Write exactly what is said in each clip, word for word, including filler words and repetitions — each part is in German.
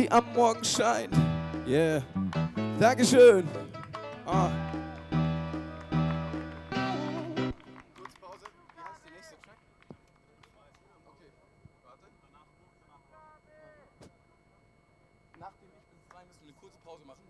wie am Morgenschein. Yeah. Dankeschön. Ah. Kurz Pause. Wie heißt der nächste Track? Okay, warte. Nachdem ich bin frei, müssen wir eine kurze Pause machen.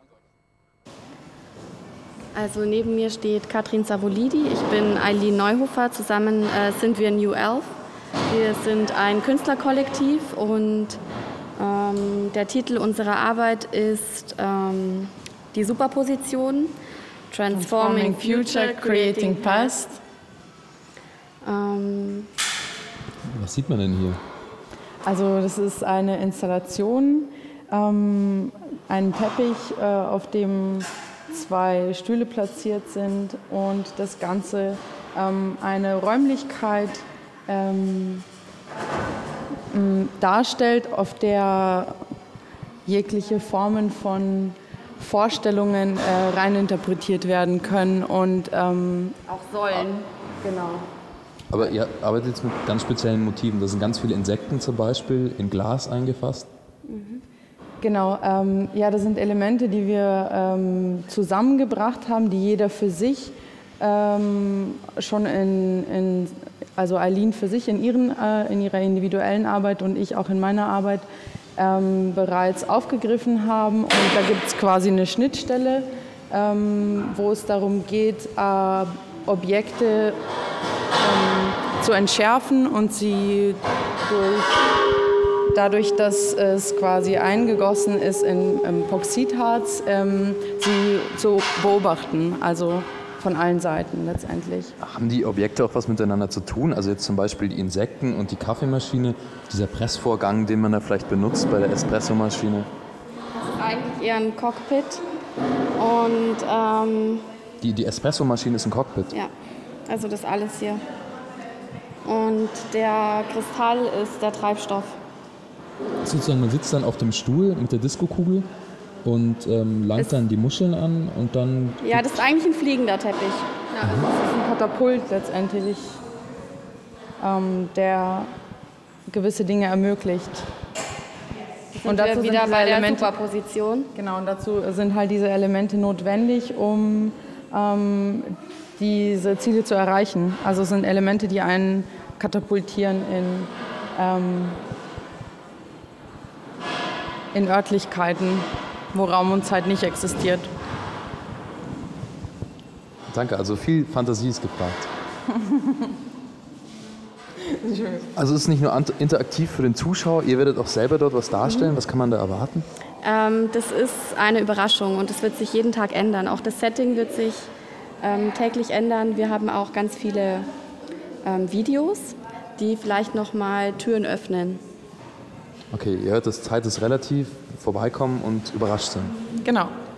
Also neben mir steht Katrin Savolidi, ich bin Eileen Neuhofer, zusammen äh, sind wir New Elf. Wir sind ein Künstlerkollektiv und ähm, der Titel unserer Arbeit ist ähm, die Superposition, Transforming Future, Creating Past. Ähm, Was sieht man denn hier? Also das ist eine Installation, ähm, ein Teppich, äh, auf dem zwei Stühle platziert sind und das Ganze ähm, eine Räumlichkeit ähm, m, darstellt, auf der jegliche Formen von Vorstellungen äh, reininterpretiert werden können und ähm, auch sollen. Genau. Aber ihr arbeitet jetzt mit ganz speziellen Motiven. Da sind ganz viele Insekten zum Beispiel in Glas eingefasst. Genau, ähm, ja, das sind Elemente, die wir ähm, zusammengebracht haben, die jeder für sich ähm, schon in, in, also Eileen für sich in, ihren, äh, in ihrer individuellen Arbeit und ich auch in meiner Arbeit ähm, bereits aufgegriffen haben. Und da gibt es quasi eine Schnittstelle, ähm, wo es darum geht, äh, Objekte ähm, zu entschärfen und sie durch Dadurch, dass es quasi eingegossen ist in Epoxidharz, ähm, sie zu beobachten, also von allen Seiten letztendlich. Haben die Objekte auch was miteinander zu tun? Also jetzt zum Beispiel die Insekten und die Kaffeemaschine, dieser Pressvorgang, den man da vielleicht benutzt bei der Espressomaschine? Das ist eigentlich eher ein Cockpit und ähm, Die, die Espressomaschine ist ein Cockpit? ja, also das alles hier. Und der Kristall ist der Treibstoff. Sozusagen, man sitzt dann auf dem Stuhl mit der Diskokugel und ähm, langt Es- dann die Muscheln an und dann... Ja, das ist eigentlich ein fliegender Teppich. Ja, das ist ein Katapult letztendlich, ähm, der gewisse Dinge ermöglicht. Und dazu sind wieder diese bei der Elemente- Superposition. Genau, und dazu sind halt diese Elemente notwendig, um ähm, diese Ziele zu erreichen. Also es sind Elemente, die einen katapultieren in, ähm, in Örtlichkeiten, wo Raum und Zeit nicht existiert. Danke, also viel Fantasie ist gefragt. Also es ist nicht nur ant- interaktiv für den Zuschauer, ihr werdet auch selber dort was darstellen. Was kann man da erwarten? Ähm, das ist eine Überraschung und es wird sich jeden Tag ändern. Auch das Setting wird sich ähm, täglich ändern. Wir haben auch ganz viele ähm, Videos, die vielleicht nochmal Türen öffnen. Okay, ihr hört, das Zeit ist relativ, vorbeikommen und überrascht sein. Genau.